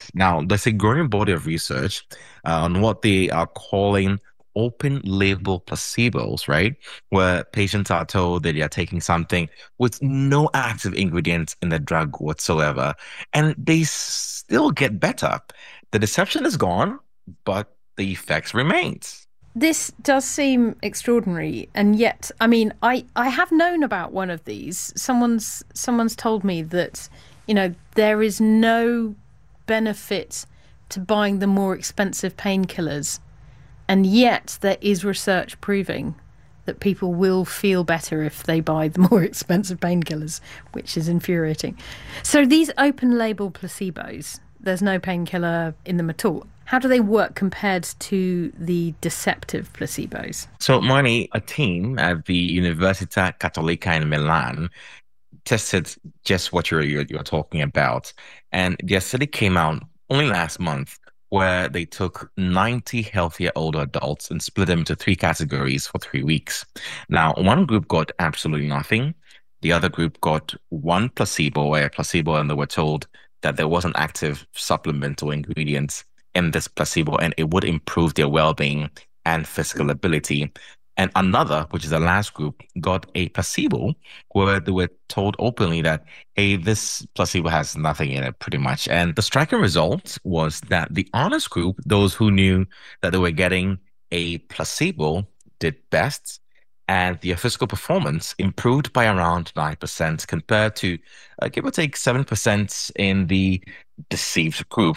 Now, there's a growing body of research on what they are calling open label placebos, right? Where patients are told that they are taking something with no active ingredients in the drug whatsoever, and they still get better. The deception is gone, but the effects remains. This does seem extraordinary, and yet, I have known about one of these. Someone's told me that, there is no benefit to buying the more expensive painkillers, and yet there is research proving that people will feel better if they buy the more expensive painkillers, which is infuriating. So these open label placebos, there's no painkiller in them at all. How do they work compared to the deceptive placebos? So, Marnie, a team at the Università Cattolica in Milan tested just what you're talking about, and their study came out only last month, where they took 90 healthier older adults and split them into three categories for 3 weeks. Now, one group got absolutely nothing. The other group got one placebo, a placebo, and they were told that there was an active supplemental ingredient in this placebo and it would improve their well-being and physical ability. And another, which is the last group, got a placebo where they were told openly that, hey, this placebo has nothing in it, pretty much. And the striking result was that the honest group, those who knew that they were getting a placebo, did best. And their physical performance improved by around 9% compared to, give or take, 7% in the deceived group.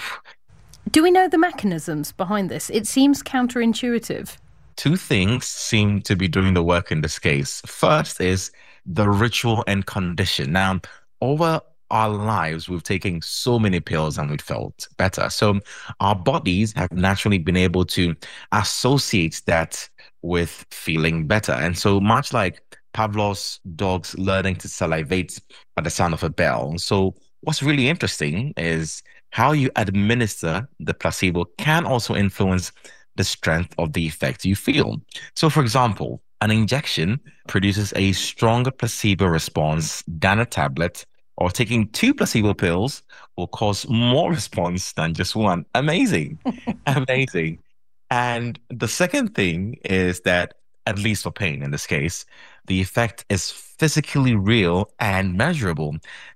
Do we know the mechanisms behind this? It seems counterintuitive. Two things seem to be doing the work in this case. First is the ritual and condition. Now, over our lives, we've taken so many pills and we've felt better. So our bodies have naturally been able to associate that with feeling better. And so much like Pavlov's dogs learning to salivate at the sound of a bell. So what's really interesting is how you administer the placebo can also influence the strength of the effect you feel. So, for example, an injection produces a stronger placebo response than a tablet, or taking two placebo pills will cause more response than just one. Amazing. Amazing. And the second thing is that, at least for pain in this case, the effect is physically real and measurable.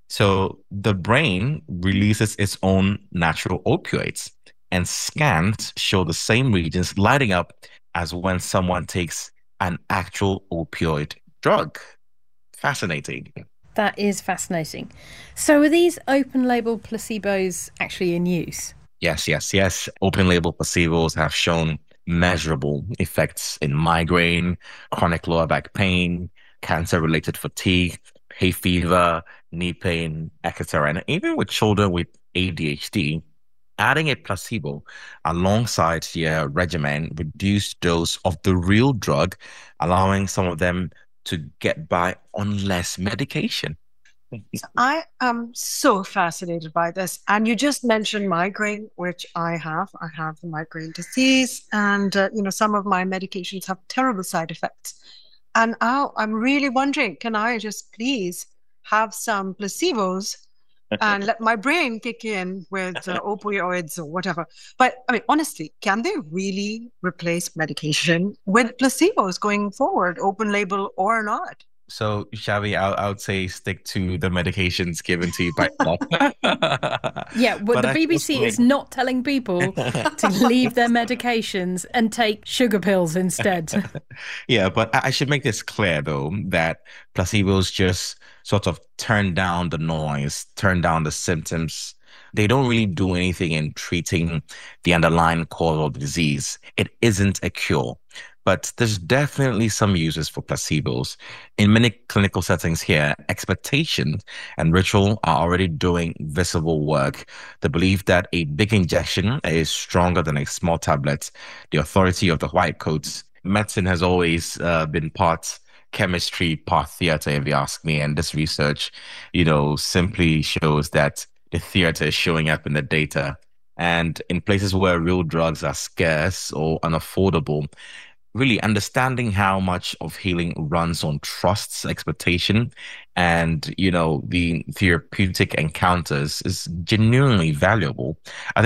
So the brain releases its own natural opioids, and scans show the same regions lighting up as when someone takes an actual opioid drug. Fascinating. That is fascinating. So are these open label placebos actually in use? Yes, yes, yes. Open label placebos have shown measurable effects in migraine, chronic lower back pain, cancer-related fatigue, hay fever, knee pain, etc. And even with children with ADHD, adding a placebo alongside their regimen reduced dose of the real drug, allowing some of them to get by on less medication. So I am so fascinated by this. And you just mentioned migraine, which I have. I have the migraine disease, and some of my medications have terrible side effects. And now I'm really wondering, can I just please have some placebos and let my brain kick in with opioids or whatever? But I mean, honestly, can they really replace medication with placebos going forward, open label or not? So, Shavi, I would say stick to the medications given to you by doctor. Yeah, well, But the I BBC also is not telling people to leave their medications and take sugar pills instead. Yeah, but I should make this clear though that placebos just sort of turn down the noise, turn down the symptoms. They don't really do anything in treating the underlying cause of the disease. It isn't a cure. But there's definitely some uses for placebos. In many clinical settings here, expectation and ritual are already doing visible work. The belief that a big injection is stronger than a small tablet, the authority of the white coats. Medicine has always been part chemistry, part theater, if you ask me. And this research, simply shows that the theater is showing up in the data. And in places where real drugs are scarce or unaffordable, really understanding how much of healing runs on trust, expectation, and, the therapeutic encounters is genuinely valuable. I